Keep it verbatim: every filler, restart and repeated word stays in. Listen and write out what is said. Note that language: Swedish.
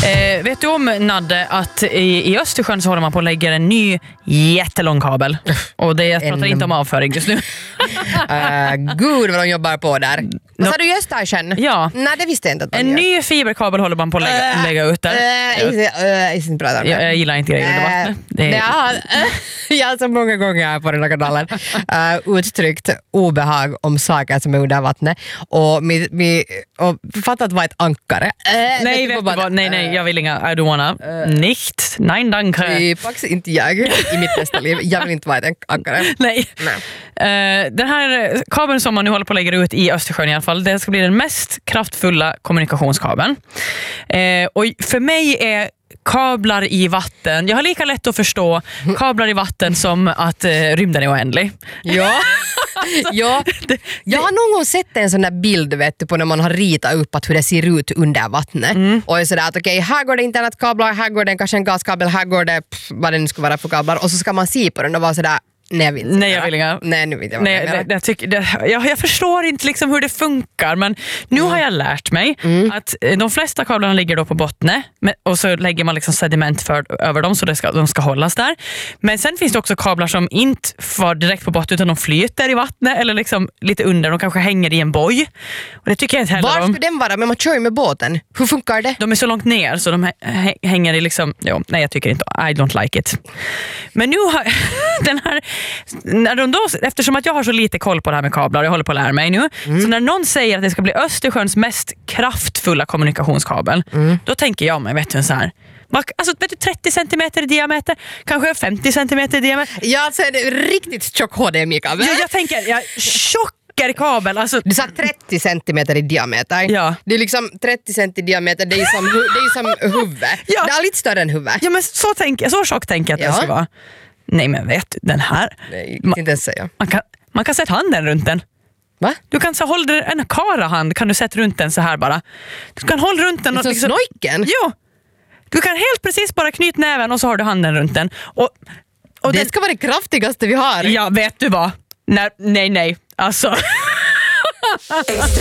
Eh, vet du om, Nadde, att i, i Östersjön så håller man på att lägga en ny jättelång kabel. Och det, jag pratar en... inte om avföring just nu. uh, Gud vad de jobbar på där. Vad sa du i Östersjön? Ja. Nej, det visste jag inte att de En gör. ny fiberkabel håller man på att lägga, uh, lägga ut där. Uh, uh, uh, uh, jag, jag, jag gillar inte grejer under vattnet. Det är... ja, uh, jag har så många gånger här på den här kanalen uh, uttryckt obehag om saker som är under vattnet. Och, mi, mi, och fattat vad ett ankare. Uh, nej, vet bara, vad, nej, nej, jag vill inga. I don't wanna. Uh, Nicht. Nein, danke. Det är faktiskt inte jag i mitt nästa liv. Jag vill inte vara ett ankare. Nej. nej. Uh, den här kabeln som man nu håller på att lägga ut i Östersjön i alla fall, det ska bli den mest kraftfulla kommunikationskabeln. Uh, och för mig är kablar i vatten, jag har lika lätt att förstå kablar i vatten som att uh, rymden är oändlig. Ja. Ja, jag har någon gång sett en sån där bild, vet du, på när man har ritat upp att hur det ser ut under vattnet. Mm. Och är sådär att okej, okay, här går det internetkablar, här går det kanske en gaskabel, här går det pff, vad det nu ska vara för kablar. Och så ska man se på den och vara sådär, nej jag vill inte. Nej, jag vill inga. Nej, nu vill jag Nej, det, jag, tycker, det, jag, jag förstår inte liksom hur det funkar, men nu mm. har jag lärt mig mm. att de flesta kablarna ligger då på bottnet och så lägger man liksom sediment för, över dem så det ska, de ska hållas där. Men sen finns det också kablar som inte far direkt på botten utan de flyter i vattnet eller liksom lite under, de kanske hänger i en boj. Och det tycker jag inte heller om. Var skulle den vara? Men man kör ju med båten. Hur funkar det? De är så långt ner så de hänger i liksom, jo, nej jag tycker inte, I don't like it. Men nu har den här när de då, eftersom att jag har så lite koll på det här med kablar, jag håller på att lära mig nu, mm. så när någon säger att det ska bli Östersjöns mest kraftfulla kommunikationskabel, mm. då tänker jag mig, vet du, så här, alltså vet du, trettio centimeter i diameter, kanske femtio centimeter i diameter. Ja, alltså det är riktigt tjock H D M I-kabel. Jag, jag tänker, ja, tjock kabel. Alltså. Du sa trettio centimeter i diameter. Ja. Det är liksom trettio centimeter i diameter, det är som, det är som huvud. Ja. Det är lite större än huvud. Ja, men så, tänker, så tjock tänker jag att ja. det ska vara. Nej, men vet den här. Nej, man, inte ens säga. Man kan, man kan sätta handen runt den. Va? Du kan så hålla en karahand, kan du sätta runt den så här bara. Du kan hålla runt den. Och liksom, snojken? Jo. Du kan helt precis bara knyta näven och så har du handen runt den. Och, och det den, ska vara det kraftigaste vi har. Ja, vet du vad? Nej, nej, nej. Alltså...